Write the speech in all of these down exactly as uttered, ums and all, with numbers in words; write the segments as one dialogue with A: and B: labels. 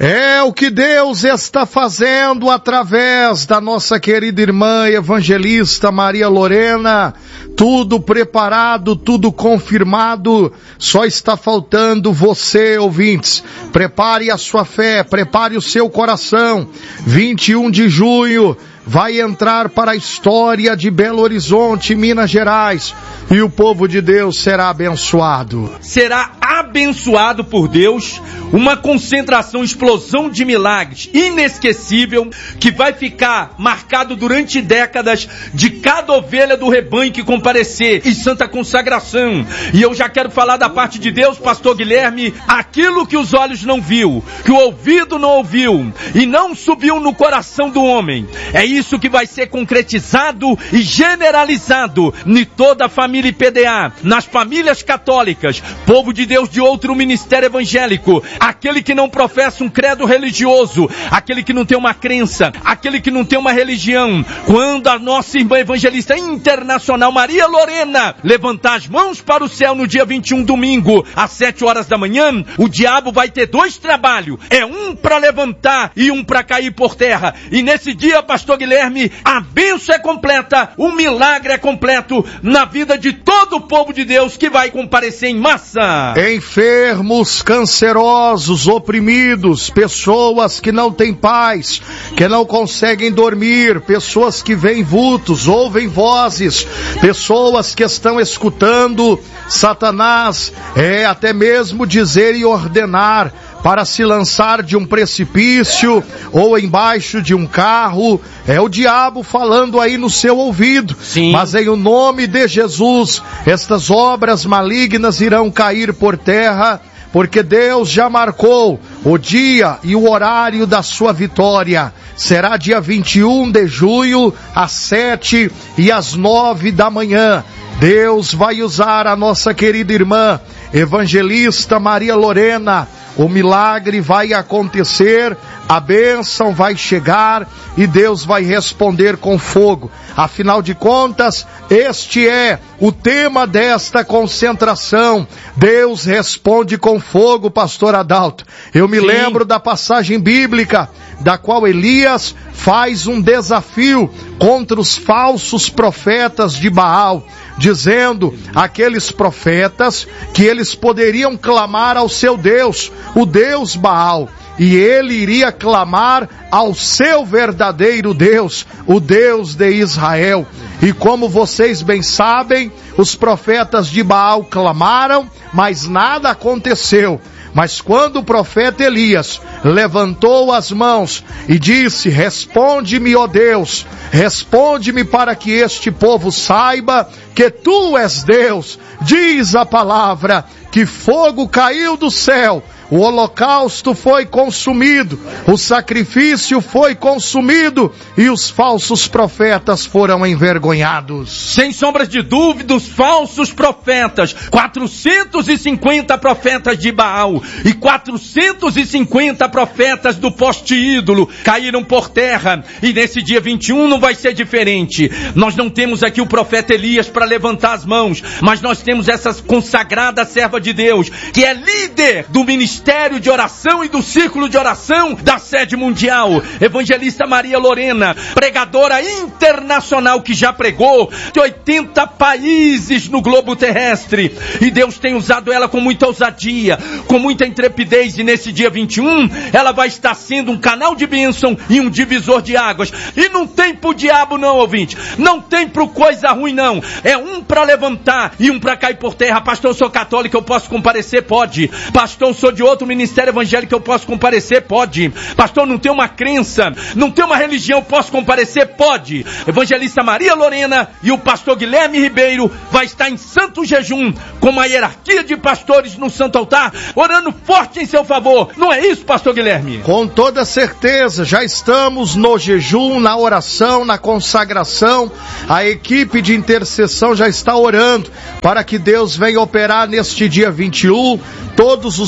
A: É o que Deus está fazendo através da nossa querida irmã evangelista Maria Lorena. Tudo preparado, tudo confirmado. Só está faltando você, ouvintes. Prepare a sua fé, prepare o seu coração. vinte e um de junho vai entrar para a história de Belo Horizonte, Minas Gerais. E o povo de Deus será abençoado.
B: Será abençoado por Deus. Uma concentração, explosão de milagres inesquecível, que vai ficar marcado durante décadas de cada ovelha do rebanho que comparecer em santa consagração. E eu já quero falar da parte de Deus, pastor Guilherme, aquilo que os olhos não viu, que o ouvido não ouviu e não subiu no coração do homem. É isso que vai ser concretizado e generalizado em toda a família I P D A, nas famílias católicas, povo de Deus de outro ministério evangélico, aquele que não professa um credo religioso, aquele que não tem uma crença, aquele que não tem uma religião. Quando a nossa irmã evangelista internacional Maria Lorena levantar as mãos para o céu no dia vinte e um, domingo, às sete horas da manhã, o diabo vai ter dois trabalhos, é um para levantar e um para cair por terra. E nesse dia, pastor Guilherme, a bênção é completa, o milagre é completo na vida de todo o povo de Deus que vai comparecer em massa.
A: Enfermos, cancerosos, oprimidos, pessoas que não têm paz, que não conseguem dormir, pessoas que veem vultos, ouvem vozes, pessoas que estão escutando Satanás, é até mesmo dizer e ordenar para se lançar de um precipício ou embaixo de um carro. É o diabo falando aí no seu ouvido.
B: Sim.
A: Mas em o nome de Jesus, estas obras malignas irão cair por terra, porque Deus já marcou o dia e o horário da sua vitória. Será dia vinte e um de junho, às sete e às nove da manhã. Deus vai usar a nossa querida irmã evangelista Maria Lorena. O milagre vai acontecer, a bênção vai chegar e Deus vai responder com fogo. Afinal de contas, este é o tema desta concentração. Deus responde com fogo, pastor Adalto. Eu me Sim. lembro da passagem bíblica, da qual Elias faz um desafio contra os falsos profetas de Baal, dizendo aqueles profetas que eles poderiam clamar ao seu Deus, o Deus Baal, e ele iria clamar ao seu verdadeiro Deus, o Deus de Israel. E como vocês bem sabem, os profetas de Baal clamaram, mas nada aconteceu. Mas quando o profeta Elias levantou as mãos e disse: responde-me, ó Deus, responde-me para que este povo saiba que tu és Deus, diz a palavra, que fogo caiu do céu, o holocausto foi consumido, o sacrifício foi consumido e os falsos profetas foram envergonhados.
B: Sem sombras de dúvida, os falsos profetas, quatrocentos e cinquenta profetas de Baal e quatrocentos e cinquenta profetas do poste ídolo caíram por terra. E nesse dia vinte e um não vai ser diferente. Nós não temos aqui o profeta Elias para levantar as mãos, mas nós temos essa consagrada serva de Deus, que é líder do ministério de oração e do círculo de oração da sede mundial, evangelista Maria Lorena, pregadora internacional que já pregou de oitenta países no globo terrestre, e Deus tem usado ela com muita ousadia, com muita intrepidez, e nesse dia vinte e um ela vai estar sendo um canal de bênção e um divisor de águas. E não tem pro diabo não, ouvinte, não tem pro coisa ruim não, é um para levantar e um para cair por terra. Pastor, eu sou católico, eu posso comparecer? Pode. Pastor, eu sou de outro ministério evangélico, eu posso comparecer? Pode. Pastor, não tem uma crença, não tem uma religião, eu posso comparecer? Pode. Evangelista Maria Lorena e o pastor Guilherme Ribeiro vai estar em santo jejum, com uma hierarquia de pastores no santo altar, orando forte em seu favor. Não é isso, pastor Guilherme?
A: Com toda certeza, já estamos no jejum, na oração, na consagração. A equipe de intercessão já está orando para que Deus venha operar neste dia vinte e um. Todos os bastidores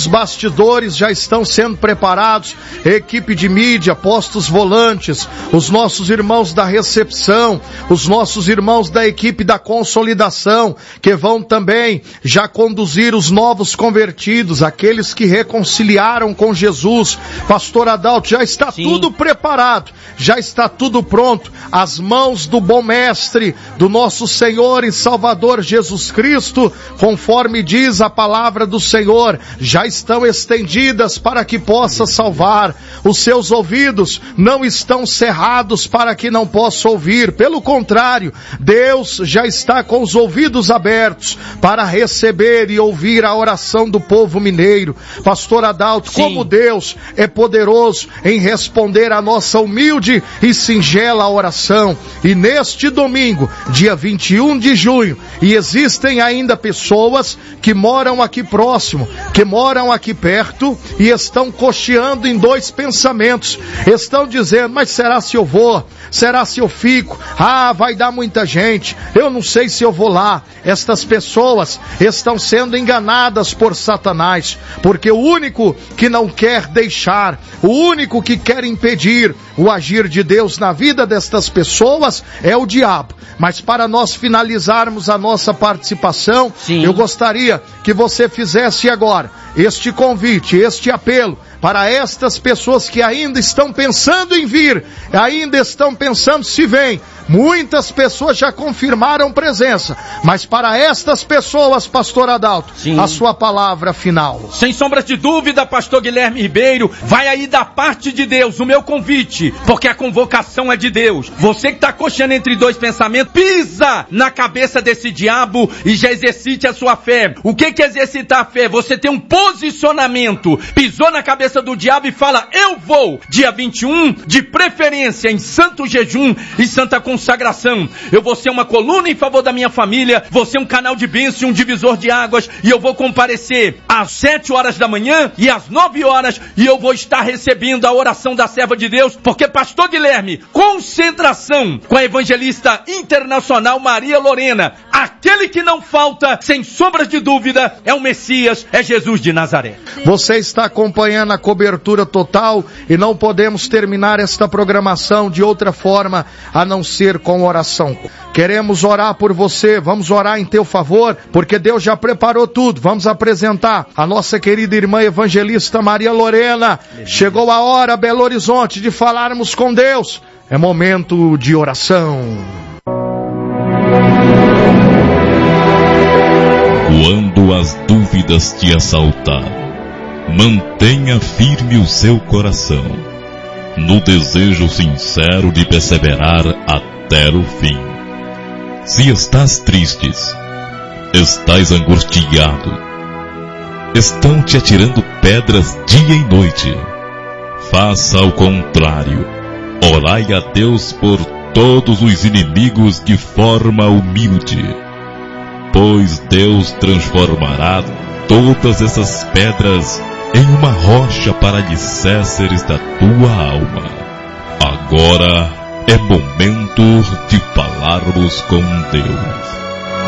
A: bastidores já estão sendo preparados, equipe de mídia, postos volantes, os nossos irmãos da recepção, os nossos irmãos da equipe da consolidação, que vão também já conduzir os novos convertidos, aqueles que reconciliaram com Jesus. Pastor Adalto, já está Sim. tudo preparado, já está tudo pronto, as mãos do bom mestre, do nosso Senhor e Salvador Jesus Cristo, conforme diz a palavra do Senhor, já estão estendidas para que possa salvar. Os seus ouvidos não estão cerrados para que não possa ouvir, pelo contrário, Deus já está com os ouvidos abertos para receber e ouvir a oração do povo mineiro. Pastor Adalto, Sim. como Deus é poderoso em responder a nossa humilde e singela oração. E neste domingo, dia vinte e um de junho, e existem ainda pessoas que moram aqui próximo, que moram aqui perto e estão cocheando em dois pensamentos. Estão dizendo, mas será se eu vou? Será se eu fico? Ah, vai dar muita gente. Eu não sei se eu vou lá. Estas pessoas estão sendo enganadas por Satanás, porque o único que não quer deixar, o único que quer impedir o agir de Deus na vida destas pessoas é o diabo. Mas para nós finalizarmos a nossa participação, Sim. eu gostaria que você fizesse agora este convite, este apelo para estas pessoas que ainda estão pensando em vir, ainda estão pensando se vem. Muitas pessoas já confirmaram presença, mas para estas pessoas, pastor Adalto, Sim. a sua palavra final.
B: Sem sombras de dúvida, pastor Guilherme Ribeiro, vai aí da parte de Deus o meu convite, porque a convocação é de Deus. Você que está coxando entre dois pensamentos, pisa na cabeça desse diabo e já exercite a sua fé. O que que é exercitar a fé? Você tem um posicionamento, pisou na cabeça do diabo e fala, eu vou, dia vinte e um, de preferência em santo jejum e santa consagração. Eu vou ser uma coluna em favor da minha família, vou ser um canal de bênção e um divisor de águas, e eu vou comparecer às sete horas da manhã e às nove horas, e eu vou estar recebendo a oração da serva de Deus, porque pastor Guilherme, concentração com a evangelista internacional Maria Lorena, aquele que não falta, sem sombras de dúvida, é o Messias, é Jesus de Nazaré.
A: Você está acompanhando a cobertura total e não podemos terminar esta programação de outra forma a não ser com oração. Queremos orar por você, vamos orar em teu favor, porque Deus já preparou tudo. Vamos apresentar a nossa querida irmã evangelista Maria Lorena. Chegou a hora, Belo Horizonte, de falarmos com Deus. É momento de oração.
C: Quando as dúvidas te assaltar, mantenha firme o seu coração, no desejo sincero de perseverar até o fim. Se estás tristes, estás angustiado, estão te atirando pedras dia e noite, faça o contrário. Orai a Deus por todos os inimigos de forma humilde, pois Deus transformará todas essas pedras em uma rocha para alicerces da tua alma. Agora é momento de falarmos com Deus.